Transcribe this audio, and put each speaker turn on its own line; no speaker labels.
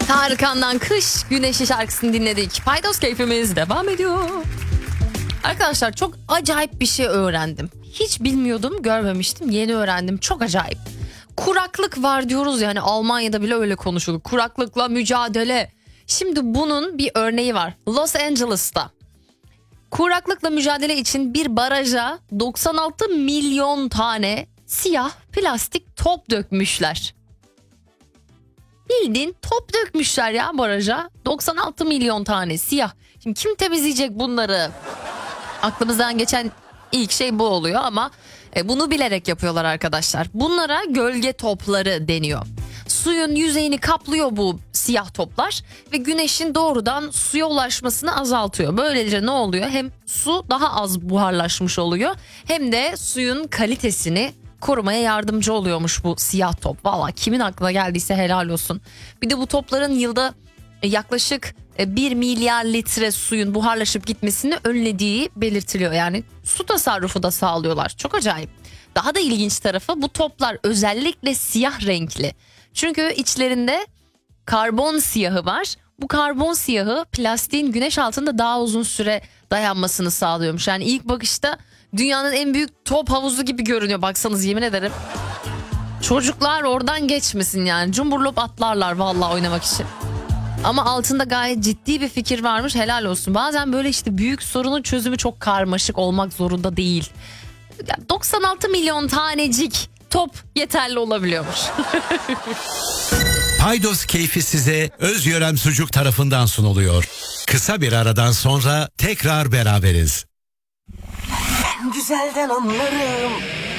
Tarkan'dan Kış Güneşi şarkısını dinledik. Paydos keyfimiz devam ediyor. Arkadaşlar çok acayip bir şey öğrendim. Hiç bilmiyordum, görmemiştim, yeni öğrendim. Çok acayip. Kuraklık var diyoruz yani, Almanya'da bile öyle konuşulur. Kuraklıkla mücadele. Şimdi bunun bir örneği var. Los Angeles'ta. Kuraklıkla mücadele için bir baraja 96 milyon tane siyah plastik top dökmüşler. Bildiğin top dökmüşler ya baraja. 96 milyon tane siyah. Şimdi kim temizleyecek bunları? Aklımızdan geçen ilk şey bu oluyor ama bunu bilerek yapıyorlar arkadaşlar. Bunlara gölge topları deniyor. Suyun yüzeyini kaplıyor bu siyah toplar ve güneşin doğrudan suya ulaşmasını azaltıyor. Böylece ne oluyor? Hem su daha az buharlaşmış oluyor hem de suyun kalitesini korumaya yardımcı oluyormuş bu siyah top. Valla kimin aklına geldiyse helal olsun. Bir de bu topların yılda yaklaşık 1 milyar litre suyun buharlaşıp gitmesini önlediği belirtiliyor. Yani su tasarrufu da sağlıyorlar. Çok acayip. Daha da ilginç tarafı, bu toplar özellikle siyah renkli. Çünkü içlerinde karbon siyahı var. Bu karbon siyahı plastiğin güneş altında daha uzun süre dayanmasını sağlıyormuş. Yani ilk bakışta dünyanın en büyük top havuzu gibi görünüyor. Baksanız yemin ederim. Çocuklar oradan geçmesin yani. Cumburlop atlarlar vallahi oynamak için. Ama altında gayet ciddi bir fikir varmış, helal olsun. Bazen böyle işte büyük sorunun çözümü çok karmaşık olmak zorunda değil. 96 milyon tanecik top yeterli olabiliyormuş.
Paydos keyfi size Özgören Sucuk tarafından sunuluyor. Kısa bir aradan sonra tekrar beraberiz.
Ben güzelden anlarım.